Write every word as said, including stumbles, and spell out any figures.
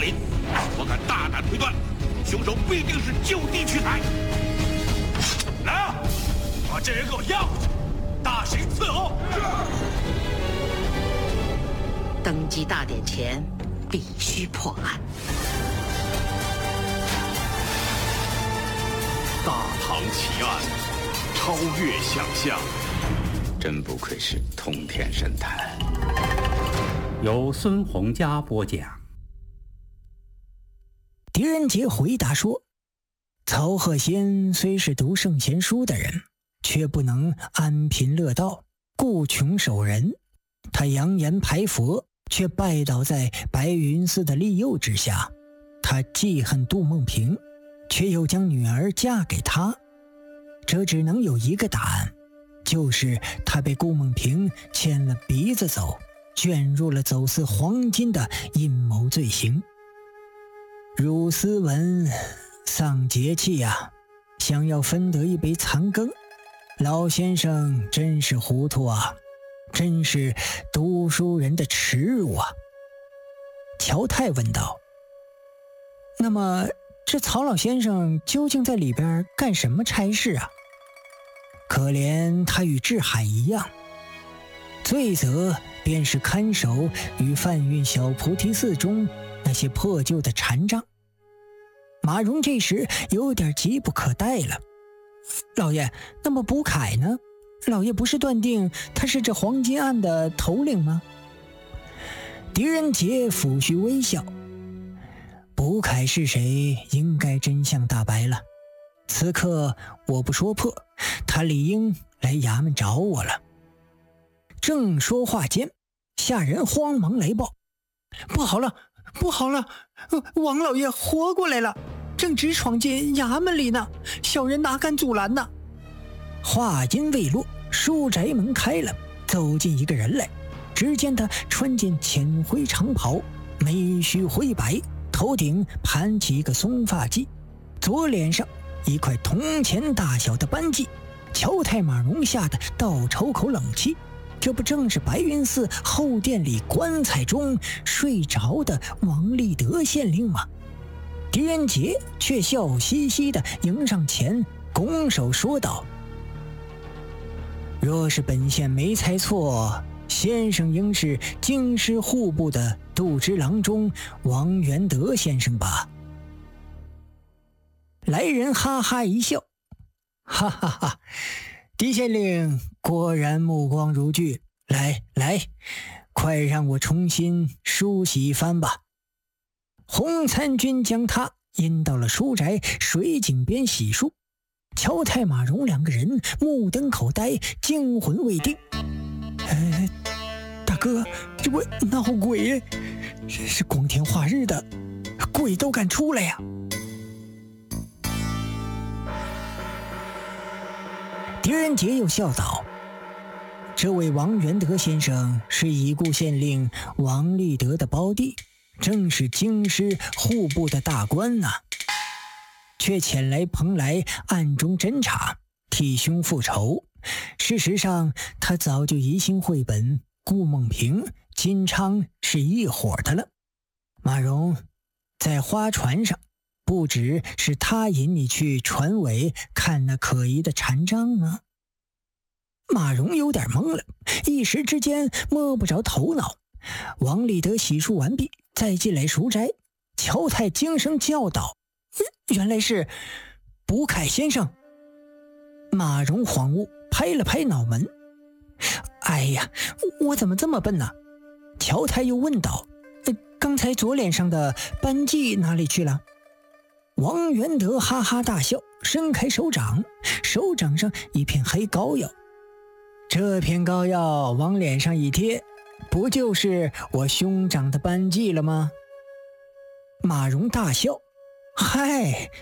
林，我敢大胆推断，凶手必定是就地取材。来啊，把这人给我押回去，大刑伺候。 登基大典前，必须破案。 大唐奇案，超越想象。 真不愧是通天神探。 由孙洪佳播讲。 狄仁杰回答说，曹鹤仙虽是读圣贤书的人，却不能安贫乐道，顾穷守人。他扬言排佛，却拜倒在白云寺的利诱之下。他记恨杜梦萍，却又将女儿嫁给他。这只能有一个答案，就是他被顾梦萍牵了鼻子走，卷入了走私黄金的阴谋罪行。汝斯文丧节气呀，想要分得一杯残羹，老先生真是糊涂啊，真是读书人的耻辱啊。乔太问道，那么这曹老先生究竟在里边干什么差事啊？可怜他与志海一样，罪责便是看守与贩运小菩提寺中那些破旧的禅杖。马荣这时有点急不可待了，老爷，那么卜凯呢？老爷不是断定他是这黄金案的头领吗？狄仁杰抚须微笑，卜凯是谁，应该真相大白了。此刻我不说破，他理应来衙门找我了。正说话间，下人慌忙来报，不好了，不好了，王老爷活过来了，正直闯进衙门里呢，小人哪敢阻拦呢？话音未落，书宅门开了，走进一个人来。只见他穿件浅灰长袍，眉须灰白，头顶盘起一个松发髻，左脸上一块铜钱大小的斑迹。乔太马荣吓得倒抽口冷气，这不正是白云寺后殿里棺材中睡着的王立德县令吗？狄仁杰却笑嘻嘻地迎上前，拱手说道，若是本县没猜错，先生应是京师户部的度支郎中王元德先生吧？来人哈哈一笑，哈哈哈，狄县令果然目光如炬，来来，快让我重新梳洗一番吧。洪参军将他引到了书宅水井边洗漱，乔太马荣两个人目瞪口呆，惊魂未定。呃，大哥，这不闹鬼，这是光天化日的，鬼都敢出来呀！狄仁杰又笑道，这位王元德先生是已故县令王立德的胞弟，正是京师户部的大官呐、啊，却前来蓬莱暗中侦查，替兄复仇。事实上他早就疑心绘本顾梦萍、金昌是一伙的了。马荣，在花船上不只是他引你去船尾看那可疑的禅杖吗？马荣有点懵了，一时之间摸不着头脑。王立德洗漱完毕，再进来赎斋。乔太惊声叫道，原来是卜凯先生。马荣恍悟，拍了拍脑门，哎呀，我怎么这么笨呢？乔太又问道，刚才左脸上的斑迹哪里去了？王元德哈哈大笑，伸开手掌，手掌上一片黑膏药。这片膏药往脸上一贴，不就是我兄长的斑迹了吗？马荣大笑，嗨，